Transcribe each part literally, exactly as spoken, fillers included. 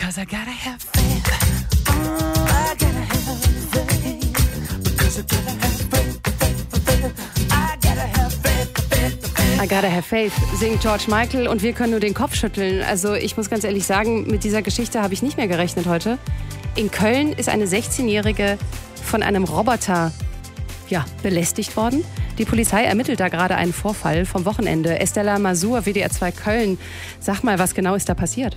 Cause I gotta have faith. Oh, I gotta have faith. Because I gotta have faith, faith, faith. I gotta have faith, faith, faith. I gotta have faith, singt George Michael und wir können nur den Kopf schütteln. Also ich muss ganz ehrlich sagen, mit dieser Geschichte habe ich nicht mehr gerechnet heute. In Köln ist eine sechzehnjährige von einem Roboter ja, belästigt worden. Die Polizei ermittelt da gerade einen Vorfall vom Wochenende. Estella Masur, W D R zwei Köln. Sag mal, was genau ist da passiert?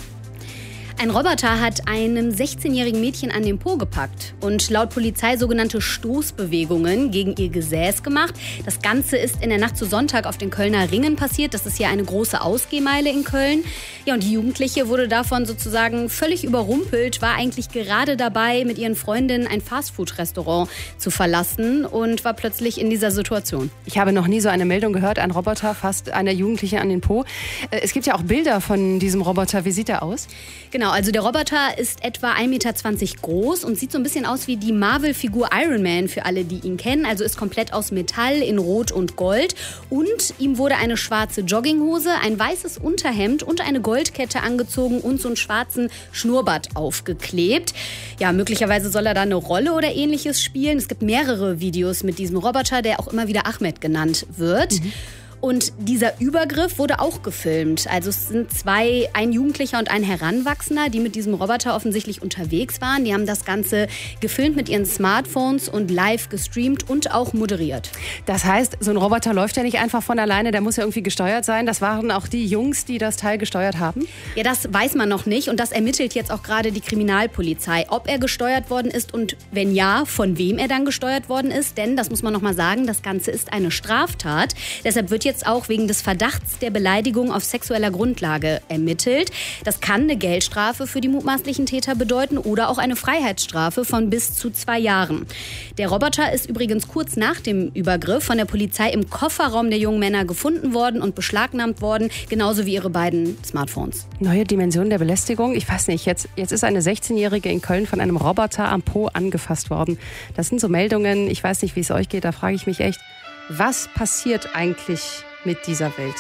Ein Roboter hat einem sechzehnjährigen Mädchen an den Po gepackt und laut Polizei sogenannte Stoßbewegungen gegen ihr Gesäß gemacht. Das Ganze ist in der Nacht zu Sonntag auf den Kölner Ringen passiert. Das ist ja eine große Ausgehmeile in Köln. Ja, und die Jugendliche wurde davon sozusagen völlig überrumpelt, war eigentlich gerade dabei, mit ihren Freundinnen ein Fastfood-Restaurant zu verlassen und war plötzlich in dieser Situation. Ich habe noch nie so eine Meldung gehört. Ein Roboter fasst einer Jugendlichen an den Po. Es gibt ja auch Bilder von diesem Roboter. Wie sieht er aus? Genau, also der Roboter ist etwa ein Meter zwanzig groß und sieht so ein bisschen aus wie die Marvel-Figur Iron Man, für alle, die ihn kennen. Also ist komplett aus Metall in Rot und Gold. Und ihm wurde eine schwarze Jogginghose, ein weißes Unterhemd und eine Goldkette angezogen und so einen schwarzen Schnurrbart aufgeklebt. Ja, möglicherweise soll er da eine Rolle oder Ähnliches spielen. Es gibt mehrere Videos mit diesem Roboter, der auch immer wieder Ahmed genannt wird. Mhm. Und dieser Übergriff wurde auch gefilmt. Also es sind zwei, ein Jugendlicher und ein Heranwachsender, die mit diesem Roboter offensichtlich unterwegs waren. Die haben das Ganze gefilmt mit ihren Smartphones und live gestreamt und auch moderiert. Das heißt, so ein Roboter läuft ja nicht einfach von alleine, der muss ja irgendwie gesteuert sein. Das waren auch die Jungs, die das Teil gesteuert haben? Ja, das weiß man noch nicht und das ermittelt jetzt auch gerade die Kriminalpolizei, ob er gesteuert worden ist und wenn ja, von wem er dann gesteuert worden ist. Denn, das muss man noch mal sagen, das Ganze ist eine Straftat. Deshalb wird jetzt auch wegen des Verdachts der Beleidigung auf sexueller Grundlage ermittelt. Das kann eine Geldstrafe für die mutmaßlichen Täter bedeuten oder auch eine Freiheitsstrafe von bis zu zwei Jahren. Der Roboter ist übrigens kurz nach dem Übergriff von der Polizei im Kofferraum der jungen Männer gefunden worden und beschlagnahmt worden, genauso wie ihre beiden Smartphones. Neue Dimension der Belästigung? Ich weiß nicht, jetzt, jetzt ist eine sechzehnjährige in Köln von einem Roboter am Po angefasst worden. Das sind so Meldungen, ich weiß nicht, wie es euch geht, da frage ich mich echt, was passiert eigentlich mit dieser Welt?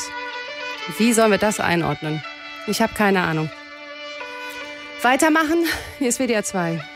Wie sollen wir das einordnen? Ich habe keine Ahnung. Weitermachen, hier ist W D R zwei.